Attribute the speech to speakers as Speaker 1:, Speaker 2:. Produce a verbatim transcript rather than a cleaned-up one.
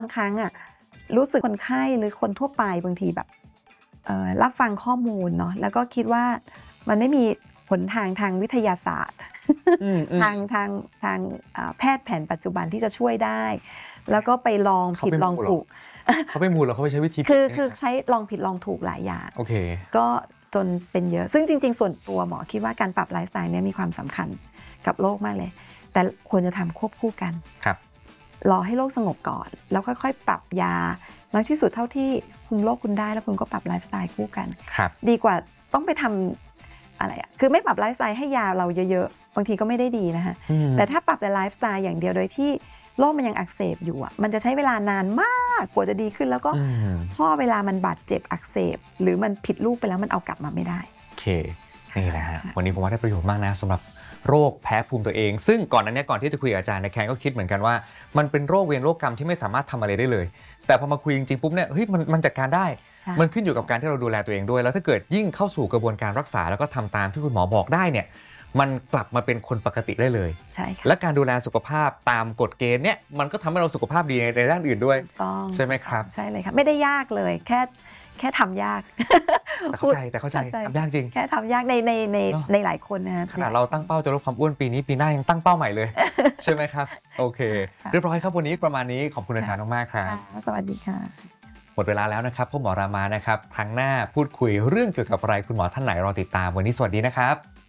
Speaker 1: บางครั้งอะรู้สึกคนไข้หรือคนทั่วไปบางทีแบบเอ่อรับฟังข้อมูลเนาะแล้วก็คิดว่ามันไม่มีหนทางทางวิทยาศาสตร์
Speaker 2: อืม
Speaker 1: ทาง
Speaker 2: ๆ
Speaker 1: ทางทางอ่าแพทย์แผนปัจจุบันที่จะช่วยได้ แล้วก็ไปลอง
Speaker 2: เขา
Speaker 1: ผิด
Speaker 2: ไปมูเหรอ?
Speaker 1: ลองถูก
Speaker 2: เขาไปมูหรือเขาไปใช้วิธี
Speaker 1: ค
Speaker 2: ผิ
Speaker 1: ือ
Speaker 2: ดเนี่ยครับ?
Speaker 1: คือใช้ลองผิดลองถูกหลายอย่าง
Speaker 2: โอเค
Speaker 1: ก็จนเป็นเยอะ ซึ่งจริง ๆ ส่วนตัวหมอคิดว่าการปรับไลฟ์สไตล์เนี่ยมีความสำคัญกับโรคมากเลย แต่ควรจะทำควบคู่กัน
Speaker 2: ครับ
Speaker 1: รอให้โรคสงบก่อน แล้วค่อย ๆ ปรับยา น้อยที่สุดเท่าที่คุมโรคคุณได้ แล้วคุณก็ปรับไลฟ์สไตล์คู่กัน
Speaker 2: ครับ
Speaker 1: ดีกว่าต้องไปทำ อะไรอะ คือไม่ปรับไลฟ์สไตล์ให้ยาเราเยอะ ๆ บางทีก็ไม่ได้ดีนะคะ
Speaker 2: อืม
Speaker 1: แต่ถ้าปรับแต่ไลฟ์สไตล์อย่างเดียวโดยที่โรคมันยังอักเสบอยู่อะ มันจะใช้เวลานานมากกว่าจะดีขึ้น แล้วก็
Speaker 2: อืม
Speaker 1: พอเวลามันบาดเจ็บอักเสบ หรือมันผิดรูปไปแล้วมันเอากลับมาไม่ได้
Speaker 2: โอเค นี่แหละครับ
Speaker 1: ค่ะ
Speaker 2: วันนี้ผมว่าได้ประโยชน์มากนะสำหรับโรคแพ้ภูมิตัวเอง ซึ่งก่อนหน้าเนี้ย ก่อนที่จะคุยกับอาจารย์เนี่ย แคนก็คิดเหมือนกันว่า มันเป็นโรคเวรโรคกรรมที่ไม่สามารถทำอะไรได้เลย แต่พอมาคุยจริง ๆ ปุ๊บเนี่ย เฮ้ย มัน มันจัดการได้
Speaker 1: ใช่
Speaker 2: มันขึ้นอยู่กับการที่เราดูแลตัวเองด้วย แล้วถ้าเกิดยิ่งเข้าสู่กระบวนการรักษา แล้วก็ทำตามที่คุณหมอบอกได้เนี่ย มันกลับมาเป็นคนปกติได้เลย
Speaker 1: ใช่ค่
Speaker 2: และ
Speaker 1: ะ
Speaker 2: การดูแลสุขภาพตามกฎเกณฑ์เนี่ย มันก็ทำให้เราสุขภาพดีใน ในด้านอื่นด้วย
Speaker 1: ถูกต้อง
Speaker 2: ใช่ไหมครับ?
Speaker 1: ใช่เลยค่ะ ไม่ได้ยากเลย แค่ แค่ทำยาก
Speaker 2: แต่
Speaker 1: พ
Speaker 2: เข้
Speaker 1: ู
Speaker 2: า
Speaker 1: ด
Speaker 2: ใจ แต่เข้าใจ
Speaker 1: เข้าใจ
Speaker 2: ทำยากจริง
Speaker 1: แค่ทำยากใน ใน ใน
Speaker 2: เนาะ
Speaker 1: ในหลายคนนะคะ
Speaker 2: ขนาดเราตั้งเป้าจะลดความอ้วนปีนี้ ปีหน้ายังตั้งเป้าใหม่เลย ใช่ไหมครับ? โอเค
Speaker 1: ค่ะ
Speaker 2: เรียบร้อยครับ วันนี้ประมาณนี้ ขอบคุณอา
Speaker 1: ค
Speaker 2: จ่า
Speaker 1: ะ
Speaker 2: รย์มาก ๆ ครั
Speaker 1: ค่ะ
Speaker 2: บ
Speaker 1: สวัสดีค่ะ
Speaker 2: หมดเวลาแล้วนะครับ พบหมอรามานะครับ ครั้งหน้าพูดคุยเรื่องเกี่ยวกับอะไร คุณหมอท่านไหน รอติดตาม วันนี้สวัสดีนะครับ